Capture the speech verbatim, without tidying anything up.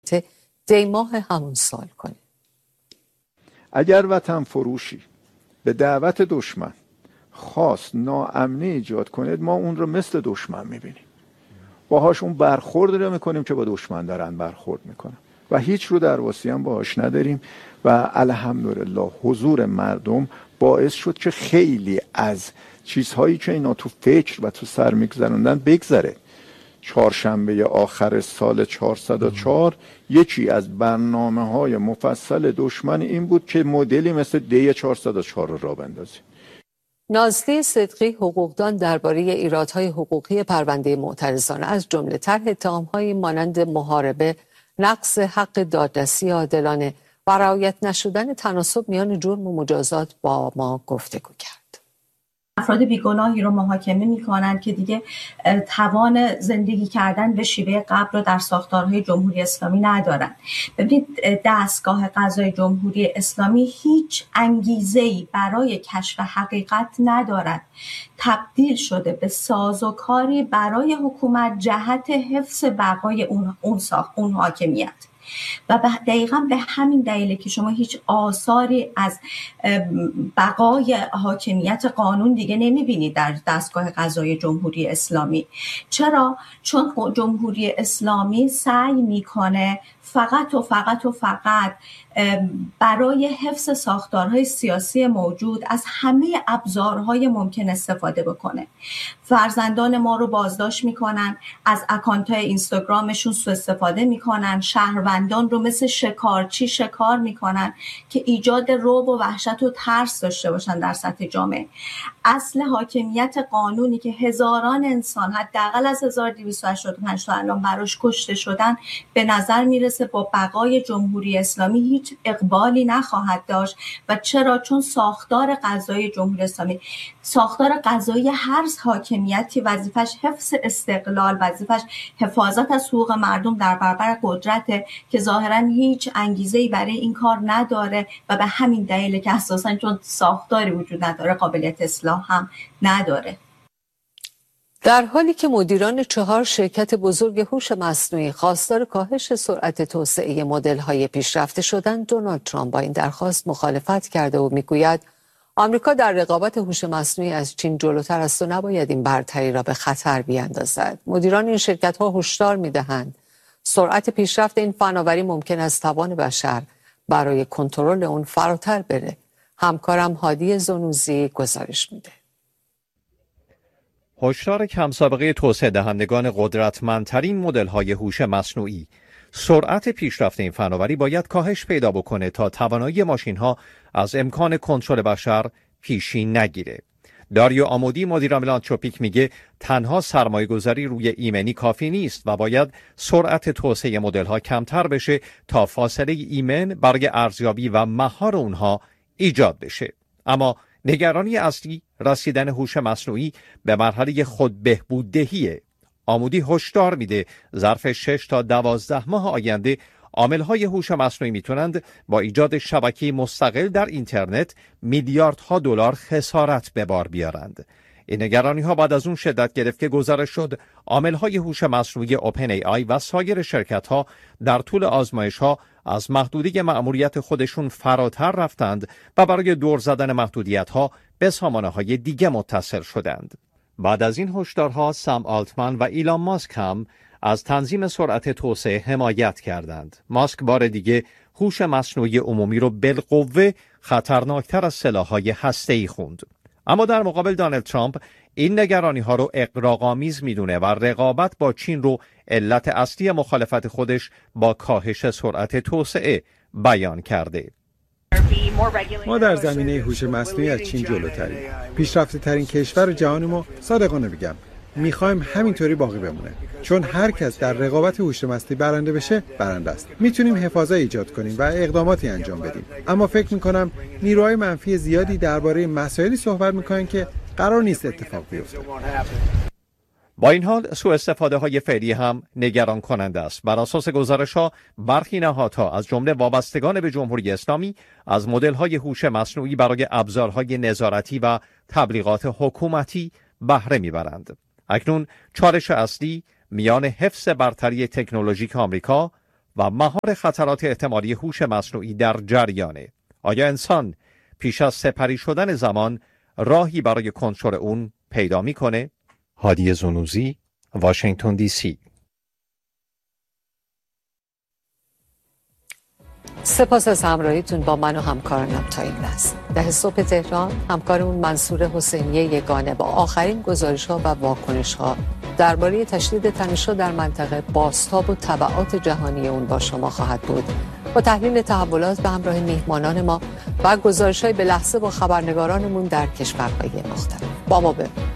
دی ماه همون سال کنیم. اگر وطن فروشی به دعوت دشمن خواست ناامنی ایجاد کنید، ما اون رو مثل دشمن میبینیم، باهاش اون برخورد رو میکنیم که با دشمن دارن برخورد میکنن و هیچ رو درواسی هم باهاش نداریم و الحمدلله حضور مردم باعث شد که خیلی از چیزهایی که اینا تو فکر و تو سر میگذروندن بگذره. چهارشنبه آخر سال چهارصد و چهار یکی از برنامه‌های مفصل دشمن این بود که مدلی مثل دی چهارصد و چهار رو راه بندازیم. نازلی صدقی حقوقدان درباره ایرادهای حقوقی پرونده معترضانه از جمله طرح اتهام‌هایی مانند محاربه، نقض حق دادرسی عادلانه و رعایت نشدن تناسب میان جرم و مجازات با ما گفتگو کرد. افراد بیگناهی رو محاکمه می‌کنند که دیگه توان زندگی کردن به شیوه قبل رو در ساختارهای جمهوری اسلامی ندارن. ببینید دستگاه قضای جمهوری اسلامی هیچ انگیزه‌ای برای کشف حقیقت ندارد. تبدیل شده به سازوکاری برای حکومت جهت حفظ بقای اون اون ساخت اون حاکمیت. و دقیقا به همین دلیله که شما هیچ آثاری از بقای حاکمیت قانون دیگه نمیبینید در دستگاه قضای جمهوری اسلامی. چرا؟ چون جمهوری اسلامی سعی میکنه فقط و فقط و فقط برای حفظ ساختارهای سیاسی موجود از همه ابزارهای ممکن استفاده بکنه. فرزندان ما رو بازداشت میکنن، از اکانت‌های اینستاگرامشون سوء استفاده میکنن، شهروندان رو مثل شکارچی شکار میکنن که ایجاد رعب و وحشت و ترس داشته باشن در سطح جامعه. اصل حاکمیت قانونی که هزاران انسان حداقل از هزار و دویست و هشتاد و پنج تا الان براش کشته شدن به نظر میرسه با بقای جمهوری اسلامی هیچ اقبالی نخواهد داشت. و چرا؟ چون ساختار قضایی جمهوری اسلامی، ساختار قضایی هر حاکمیتی وظیفش حفظ استقلال، وظیفش حفاظت از حقوق مردم در برابر قدرت که ظاهرا هیچ انگیزه‌ای برای این کار نداره و به همین دلیله که اساساً چون ساختاری وجود نداره قابلیت اصلاح هم نداره. در حالی که مدیران چهار شرکت بزرگ هوش مصنوعی خواستار کاهش سرعت توسعه مدل‌های پیشرفته شدند، دونالد ترامپ با این درخواست مخالفت کرده و میگوید آمریکا در رقابت هوش مصنوعی از چین جلوتر است و نباید این برتری را به خطر بیاندازد. مدیران این شرکت‌ها هشدار می‌دهند سرعت پیشرفت این فناوری ممکن است توان بشر برای کنترل اون فراتر بره. همکارم هادی زنوزی گزارش میده. هشدار کم سابقه توسعه دهندگان قدرتمندترین مدل‌های هوش مصنوعی. سرعت پیشرفت این فناوری باید کاهش پیدا بکنه تا توانایی ماشین‌ها از امکان کنترل بشر پیشی نگیره. داریو آمودی مدیر میلانتروپیک میگه تنها سرمایه گذاری روی ایمنی کافی نیست و باید سرعت توسعه مدل‌ها کمتر بشه تا فاصله ایمن برای ارزیابی و مهار اونها ایجاد بشه. اما نگرانی اصلی رسیدن هوش مصنوعی به مرحله خود بهبوددهیه. آمودی هشدار میده ظرف شش تا دوازده ماه آینده عامل‌های هوش مصنوعی میتونند با ایجاد شبکه مستقل در اینترنت میلیاردها دلار خسارت به بار بیارند. این نگرانی‌ها بعد از اون شدت گرفت که گزارش شد عامل‌های هوش مصنوعی اوپن ای آی و سایر شرکت‌ها در طول آزمایش‌ها از محدودیت مأموریت خودشون فراتر رفتند و برای دور زدن محدودیت‌ها به سامانه‌های دیگه متصل شدند. بعد از این هشدارها سام آلتمن و ایلان ماسک هم از تنظیم سرعت توسعه حمایت کردند. ماسک بار دیگه هوش مصنوعی عمومی رو بالقوه خطرناکتر از سلاح‌های هسته‌ای خوند. اما در مقابل دونالد ترامپ این نگرانی‌ها رو اغراق‌آمیز می‌دونه و رقابت با چین رو علت اصلی مخالفت خودش با کاهش سرعت توسعه بیان کرده. ما در زمینه هوش مصنوعی از چین جلوتریم. پیشرفته ترین کشور جهانیم و صادقانه بگم میخوایم همینطوری باقی بمونه، چون هر کس در رقابت هوش مصنوعی برنده بشه برنده است. میتونیم حفاظت ایجاد کنیم و اقداماتی انجام بدیم، اما فکر میکنم نیروهای منفی زیادی درباره مسائلی صحبت میکنن که قرار نیست اتفاق بیفته. با این حال سوء استفاده های فعلی هم نگران کننده است. بر اساس گزارش ها برخی نهادها از جمله وابستگان به جمهوری اسلامی از مدل های هوش مصنوعی برای ابزارهای نظارتی و تبلیغات حکومتی بهره میبرند. اکنون چالش اصلی میان حفظ برتری تکنولوژیک آمریکا، و مهار خطرات احتمالی هوش مصنوعی در جریانه. آیا انسان پیش از سپری شدن زمان راهی برای کنترل اون پیدا میکنه؟ هادی زنوزی، واشنگتن دی سی. سپاس از همراهیتون با من و همکارانم تا این لحظه. ده صبح تهران همکارمون منصور حسینی یگانه با آخرین گزارش‌ها و واکنش‌ها درباره تشدید تنش‌ها در منطقه، بازتاب و تبعات جهانی اون با شما خواهد بود. با تحلیل تحولات به همراه میهمانان ما و گزارش‌های به لحظه با خبرنگارانمون در کشورهای مختلف. با ما بمونید.